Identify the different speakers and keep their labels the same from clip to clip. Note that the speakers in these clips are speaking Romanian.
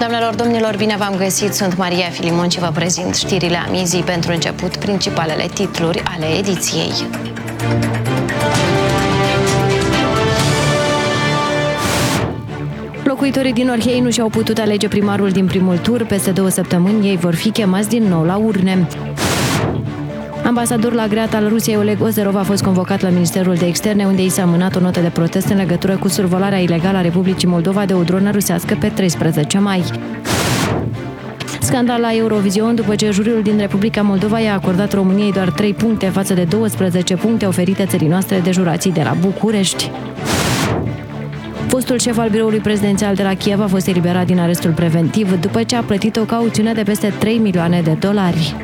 Speaker 1: Doamnelor, domnilor, bine v-am găsit! Sunt Maria Filimon și vă prezint știrile amizii. Pentru început, principalele titluri ale ediției. Locuitorii din Orhei nu și-au putut alege primarul din primul tur. Peste 2 săptămâni ei vor fi chemați din nou la urne. Ambasadorul agreat al Rusiei, Oleg Ozerov, a fost convocat la Ministerul de Externe, unde i s-a mânat o notă de protest în legătură cu survolarea ilegală a Republicii Moldova de o dronă rusească pe 13 mai. Scandal la Eurovision după ce juriul din Republica Moldova i-a acordat României doar 3 puncte față de 12 puncte oferite țării noastre de jurații de la București. Fostul șef al biroului prezidențial de la Kiev a fost eliberat din arestul preventiv după ce a plătit o cauțiune de peste 3 milioane de dolari.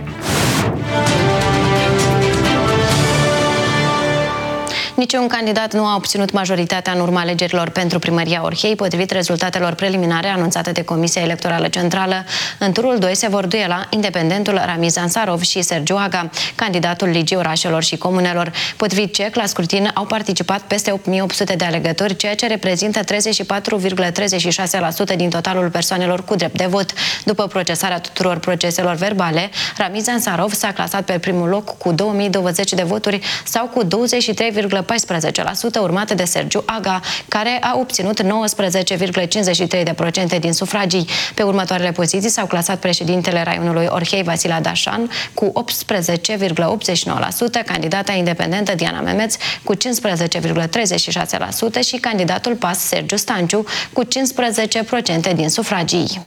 Speaker 1: Niciun candidat nu a obținut majoritatea în urma alegerilor pentru primăria Orhei, potrivit rezultatelor preliminare anunțate de Comisia Electorală Centrală. În turul 2 se vor duela independentul Ramiz Ansarov și Sergiu Aga, candidatul Ligii Orașelor și Comunelor. Potrivit CEC, la scrutin au participat peste 8.800 de alegători, ceea ce reprezintă 34,36% din totalul persoanelor cu drept de vot. După procesarea tuturor proceselor verbale, Ramiz Ansarov s-a clasat pe primul loc cu 2020 de voturi sau cu 23,14%, urmată de Sergiu Aga, care a obținut 19,53% din sufragii. Pe următoarele poziții s-au clasat președintele raionului Orhei, Vasile Adașan, cu 18,89%, candidata independentă Diana Memeț cu 15,36% și candidatul PAS Sergiu Stanciu cu 15% din sufragii.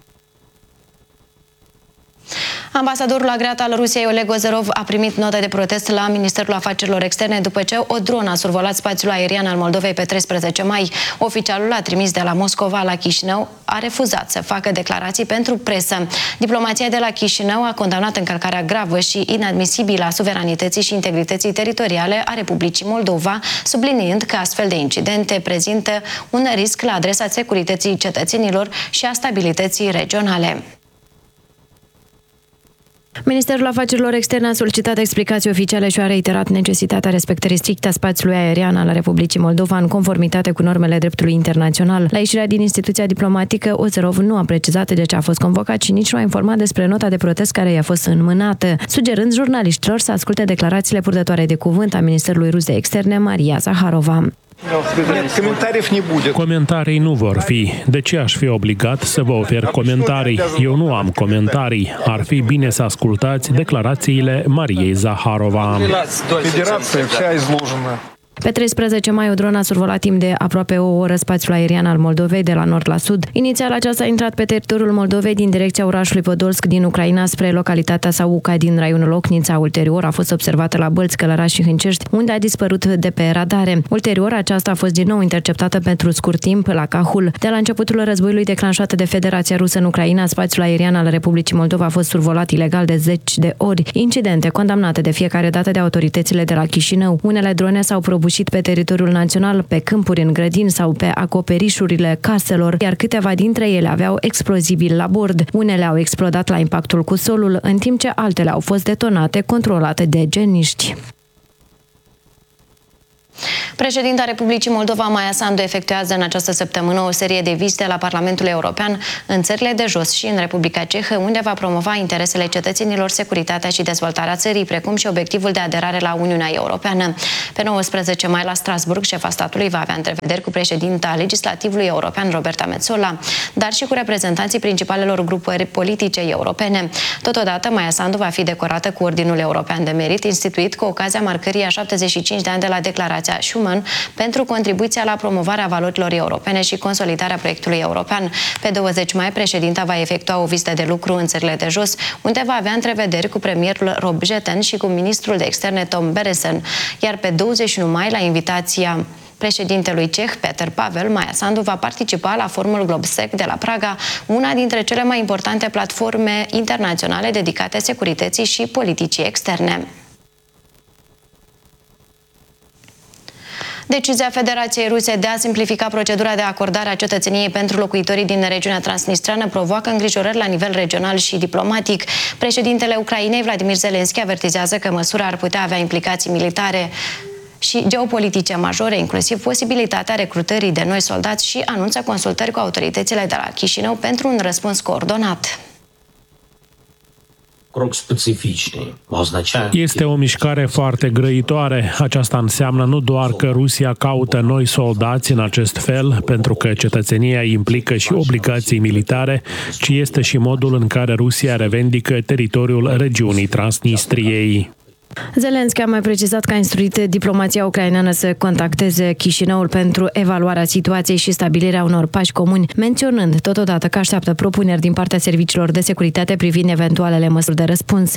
Speaker 1: Ambasadorul agreat al Rusiei, Oleg Ozerov, a primit notă de protest la Ministerul Afacerilor Externe după ce o dronă a survolat spațiul aerian al Moldovei pe 13 mai. Oficialul a trimis de la Moscova la Chișinău a refuzat să facă declarații pentru presă. Diplomația de la Chișinău a condamnat încălcarea gravă și inadmisibilă a suveranității și integrității teritoriale a Republicii Moldova, subliniind că astfel de incidente prezintă un risc la adresa securității cetățenilor și a stabilității regionale. Ministerul Afacerilor Externe a solicitat explicații oficiale și a reiterat necesitatea respectării stricte a spațiului aerian al Republicii Moldova în conformitate cu normele dreptului internațional. La ieșirea din instituția diplomatică, Ozerov nu a precizat de ce a fost convocat și nici nu a informat despre nota de protest care i-a fost înmânată, sugerând jurnaliștilor să asculte declarațiile purtătoare de cuvânt a Ministerului Rus de Externe, Maria Zaharova.
Speaker 2: Comentarii nu vor fi. De ce aș fi obligat să vă ofer comentarii? Eu nu am comentarii. Ar fi bine să ascultați declarațiile Mariei Zaharova.
Speaker 1: Pe 13 mai, o dronă a survolat timp de aproape o oră spațiul aerian al Moldovei de la nord la sud. Inițial, aceasta a intrat pe teritoriul Moldovei din direcția orașului Podolsk din Ucraina spre localitatea Sauca din raionul Ocnița. Ulterior a fost observată la Bălți, Călărași și Hâncești, unde a dispărut de pe radare. Ulterior, aceasta a fost din nou interceptată pentru scurt timp la Cahul. De la începutul războiului declanșat de Federația Rusă în Ucraina, spațiul aerian al Republicii Moldova a fost survolat ilegal de 10 de ori. Incidente condamnate de fiecare dată de autoritățile de la Chișinău. Unele drone s-au prăbușit pe teritoriul național, pe câmpuri, în grădini sau pe acoperișurile caselor, iar câteva dintre ele aveau explozibili la bord. Unele au explodat la impactul cu solul, în timp ce altele au fost detonate, controlate de geniști. Președinta Republicii Moldova, Maia Sandu, efectuează în această săptămână o serie de vizite la Parlamentul European în țările de jos și în Republica Cehă, unde va promova interesele cetățenilor, securitatea și dezvoltarea țării, precum și obiectivul de aderare la Uniunea Europeană. Pe 19 mai la Strasburg, șefa statului va avea întrevederi cu președinta legislativului european, Roberta Metsola, dar și cu reprezentanții principalelor grupări politice europene. Totodată, Maia Sandu va fi decorată cu Ordinul European de Merit, instituit cu ocazia marcării a 75 de ani de la Declarația Schuman pentru contribuția la promovarea valorilor europene și consolidarea proiectului european. Pe 20 mai, președinta va efectua o vizită de lucru în țările de jos, unde va avea întrevederi cu premierul Rob Jetten și cu ministrul de externe Tom Beresen. Iar pe 21 mai, la invitația președintelui ceh Peter Pavel, Maia Sandu va participa la Forumul Globsec de la Praga, una dintre cele mai importante platforme internaționale dedicate securității și politicii externe. Decizia Federației Ruse de a simplifica procedura de acordare a cetățeniei pentru locuitorii din regiunea transnistreană provoacă îngrijorări la nivel regional și diplomatic. Președintele Ucrainei, Vladimir Zelensky, avertizează că măsura ar putea avea implicații militare și geopolitice majore, inclusiv posibilitatea recrutării de noi soldați, și anunță consultări cu autoritățile de la Chișinău pentru un răspuns coordonat.
Speaker 2: Este o mișcare foarte grăitoare. Aceasta înseamnă nu doar că Rusia caută noi soldați în acest fel, pentru că cetățenia implică și obligații militare, ci este și modul în care Rusia revendică teritoriul regiunii Transnistriei.
Speaker 1: Zelenski a mai precizat că a instruit diplomația ucraineană să contacteze Chișinăul pentru evaluarea situației și stabilirea unor pași comuni, menționând totodată că așteaptă propuneri din partea serviciilor de securitate privind eventualele măsuri de răspuns.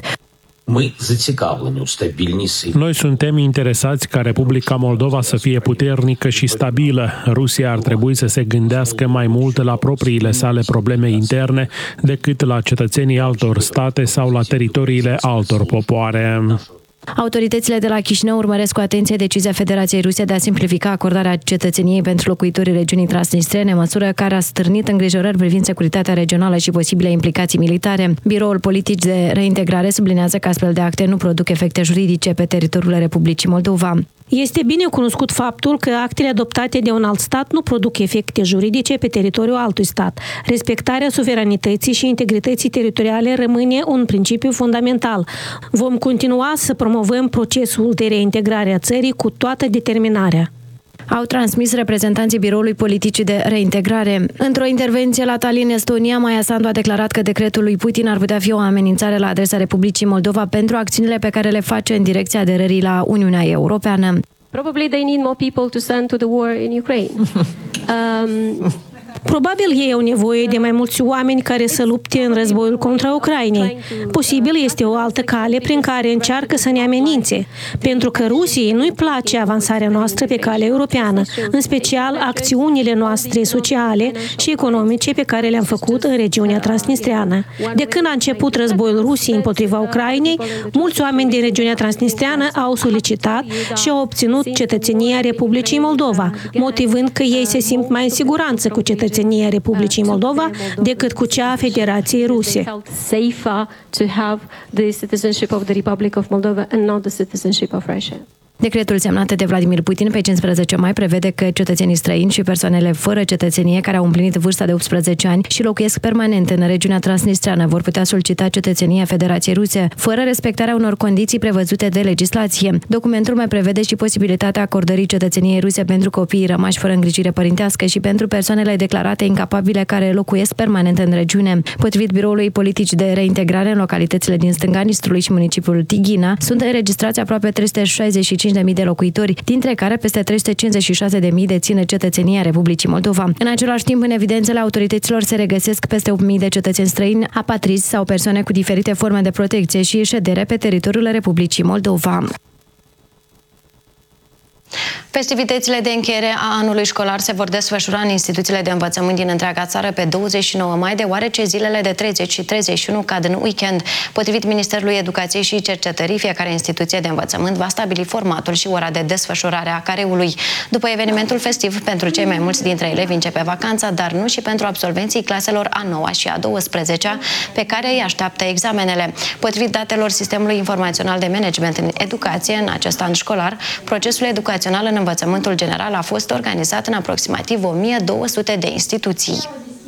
Speaker 2: Noi suntem interesați ca Republica Moldova să fie puternică și stabilă. Rusia ar trebui să se gândească mai mult la propriile sale probleme interne decât la cetățenii altor state sau la teritoriile altor popoare.
Speaker 1: Autoritățile de la Chișinău urmăresc cu atenție decizia Federației Ruse de a simplifica acordarea cetățeniei pentru locuitorii regiunii transnistrene, măsură care a stârnit îngrijorări privind securitatea regională și posibile implicații militare. Biroul Politic de Reintegrare sublinează că astfel de acte nu produc efecte juridice pe teritoriul Republicii Moldova.
Speaker 3: Este bine cunoscut faptul că actele adoptate de un alt stat nu produc efecte juridice pe teritoriul altui stat. Respectarea suveranității și integrității teritoriale rămâne un principiu fundamental. Vom continua să promovăm procesul de reintegrare a țării cu toată determinarea.
Speaker 1: Au transmis reprezentanții Biroului Politic de Reintegrare. Într-o intervenție la Tallinn, Estonia, Maia Sandu a declarat că decretul lui Putin ar putea fi o amenințare la adresa Republicii Moldova pentru acțiunile pe care le face în direcția aderării la Uniunea Europeană.
Speaker 4: Probably they need more people to send to the war in Ukraine.
Speaker 3: Probabil ei au nevoie de mai mulți oameni care să lupte în războiul contra Ucrainei. Posibil este o altă cale prin care încearcă să ne amenințe, pentru că Rusiei nu-i place avansarea noastră pe calea europeană, în special acțiunile noastre sociale și economice pe care le-am făcut în regiunea transnistreană. De când a început războiul Rusiei împotriva Ucrainei, mulți oameni din regiunea transnistreană au solicitat și au obținut cetățenia Republicii Moldova, motivând că ei se simt mai în siguranță cu cetățenia Republicii Moldova decât cu cea a Federației Ruse.
Speaker 1: Decretul semnat de Vladimir Putin pe 15 mai prevede că cetățenii străini și persoanele fără cetățenie care au împlinit vârsta de 18 ani și locuiesc permanent în regiunea transnistreană vor putea solicita cetățenia Federației Ruse, fără respectarea unor condiții prevăzute de legislație. Documentul mai prevede și posibilitatea acordării cetățeniei ruse pentru copiii rămași fără îngrijire părintească și pentru persoanele declarate incapabile care locuiesc permanent în regiune. Potrivit Biroului Politic de Reintegrare, în localitățile din stânga Nistrului și municipiul Tighina sunt înregistrați aproape 365.000 de locuitori, dintre care peste 356.000 dețin cetățenia Republicii Moldova. În același timp, în evidențele autorităților se regăsesc peste 8.000 de cetățeni străini, apatrizi sau persoane cu diferite forme de protecție și ședere pe teritoriul Republicii Moldova. Festivitățile de încheiere a anului școlar se vor desfășura în instituțiile de învățământ din întreaga țară pe 29 mai, deoarece zilele de 30 și 31 cad în weekend. Potrivit Ministerului Educației și Cercetării, fiecare instituție de învățământ va stabili formatul și ora de desfășurare a careului. După evenimentul festiv, pentru cei mai mulți dintre elevi începe vacanța, dar nu și pentru absolvenții claselor a 9-a și a 12-a, pe care îi așteaptă examenele. Potrivit datelor Sistemului Informațional de Management în Educație, în acest an școlar, procesul educațional în învățământul general a fost organizat în aproximativ 1200 de instituții.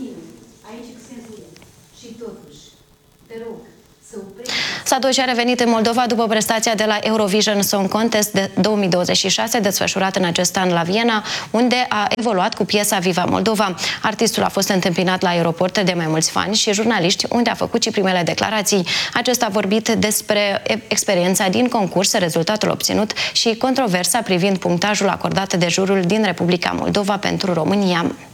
Speaker 1: Sadoși a revenit în Moldova după prestația de la Eurovision Song Contest de 2026, desfășurat în acest an la Viena, unde a evoluat cu piesa Viva Moldova. Artistul a fost întâmpinat la aeroport de mai mulți fani și jurnaliști, unde a făcut și primele declarații. Acesta a vorbit despre experiența din concurs, rezultatul obținut și controversa privind punctajul acordat de jurul din Republica Moldova pentru România.